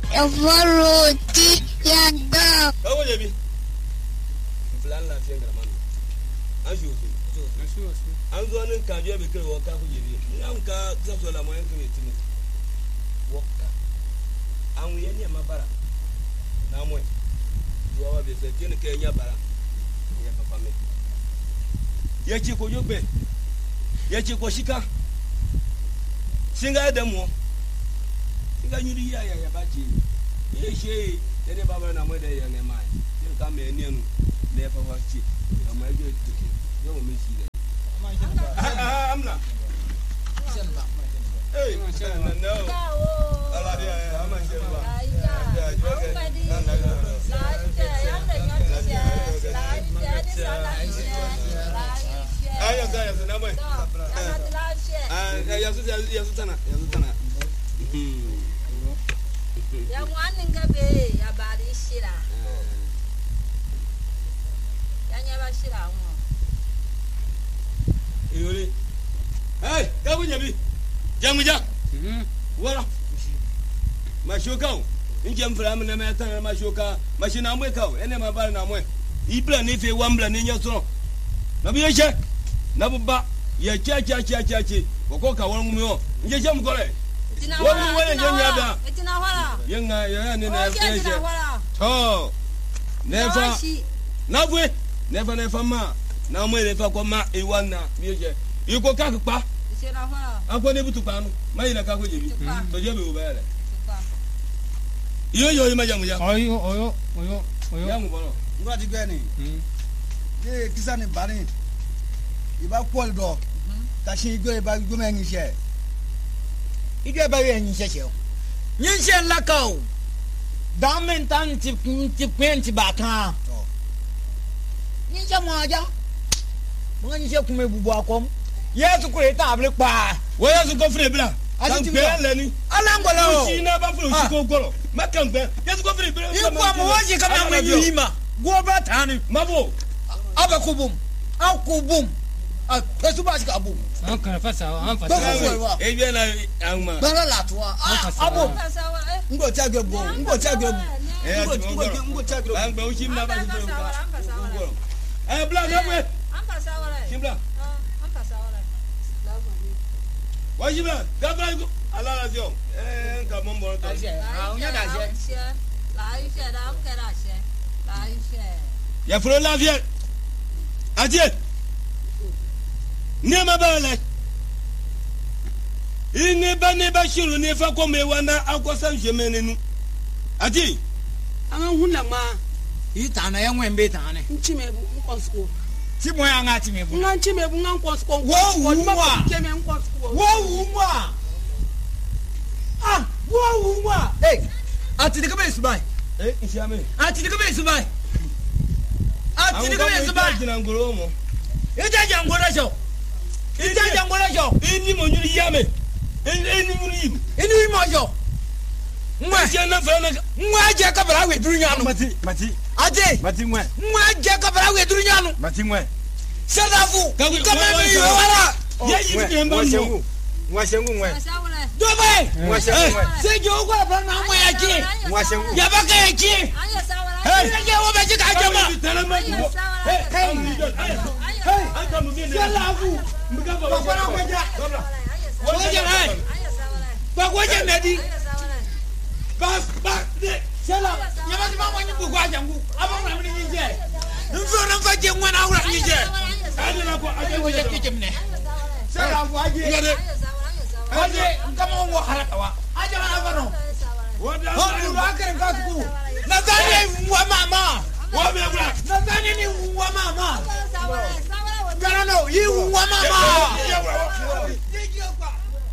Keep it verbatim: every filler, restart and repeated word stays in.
Evoluti yanda. Kawo jebi. Plan la fiye ngara manu. Anju osu. Anju osu. Anju anu kanjo be kire woka ku jebi. Nka tsaso la moyen kire tinu. Woka. Anu ye ni amabara. Na moy. Duwa be se tiene ke nya bara. Ya papa me. Ye chi ko yobe. Ye chi ko shika. Singa demo. Singa nyuri ya ya bachi. Ye she ene baba na moy de ya ne mai. Ye ka me ni anu. Ne fa fa chi. Na mai je tuki. Yo mo me shi de. Ah amna. Hey, no no. Ala dia ama shemba. Ayo saya sudah boy. Ah, ya sudah ya sudah sana, ya sudah sana. Ya mwana ngabe ya bari shira. Ya nyaba shira mo. Iyori. Hey, kamu nyabi. Jamu jam. Mhm. Wala. Mashoka. Inje mfra amna me tan mashoka. Mashina amwe ka. Ene mabara na amwe. Ibla ne fe wambla ne nyaso. Na biye che. Na baba. Ye cha cha cha cha chi. Woko ka won mu yo. Inje jam kore. Wonu wele nyanya da. Etina wala. Yenga ya ne na ye che. To. Nefa. Na bwe. Nefa nefa ma. Na amwe nefa ko ma iwana biye che. Iko ka pa. Ako ne butu panu mai na ka ko jebi to je be obere yo yo ma jamu ya oyo oyo oyo oyo ya mu bolo ngwa di gani ye kisani bani iba kwol do ka shi go iba go me ngi she ige ba ye nyi she o nyi she la ka o da men tan ti ti pen ti ba kan nyi she mo aja mo nyi she kuma bubu akom Yesu ko eta able pa. Wo Yesu ko fure bla. Kan pe leni. Ala ngolo. Uchi na ba fure uchi ko golo. Ma kan pe. Yesu ko fure bla. Iku am woji ka na mwe yima. Go ba tani. Mabo. Aba kubum. Au kubum. Ah, pesu ba ka bum. An kan fasa an fasa. E bien na angma. Bala la toa. Abo. Ngo chagwe bo. Ngo chagwe bo. Eh, ngo ngo chagwe. Ang ba uchi na ba fure. Eh, bla na mwe. An fasa wala. Kimbla. Wajibla, dabra go ala la jo. Eh, ka mo mo to. Ah, unya da je. La ishe da am kera she. La ishe. Ya furo la vie. Adie. Ne ma ba la. Ini ba ne ba shiru ne fa ko me wana akosa jemenenu. Adie. An hunna ma Ita na ya nwembe ta ne. nchime bu nkonsko. Ti mo ya nga ti me bu. Nga nchime bu nga nkonsko. Wo wu wa. Keme nkonsko. Wo wu wa. Ah, wo wu wa. Hey, ati de ka be subai. Eh, ishame. Ati de ka be subai. Ati de ka be subai. Tina ngoro mo. Ita jangora jo. Ita jangora jo. Ini mo nyuri yame. Ini nyuri yim. Ini mo jo. Mwa je na fa na. Mwa je ka bra we duru nyanu. Mati, mati. Ade. Mati mwa. Mwa je ka bra we duru nyanu. Mati mwa. Sadafu. Ka me mi yo wala. Ye yi bi mba mo. Mwa shengu mwe. Dobe. Mwa shengu mwe. Se jo ko bra na mo ya ki. Mwa shengu. Ya ba ka ya ki. Anya sawala. Hey, je wo be ji ka jama. Hey, hey. Hey, anta mu bi. Sadafu. Mbuka ba. Ba ko na ko ja. Wo je hai. Ba ko je nedi. Bas, bas. Sela. Ya ba ti ma mo ni bu kwa jangu. Aba na mi ni je. Nfo na fa je ngwana awra ni je. Ade na ko ade Ko je ke jemne. Sadafu aje. Aje kama wo haraka wa. Aje na fa no. Wada. Ho ni ro akere ka ku. Na zani wa mama. Wo me bra. Na zani ni wa mama. No no no, you wa mama.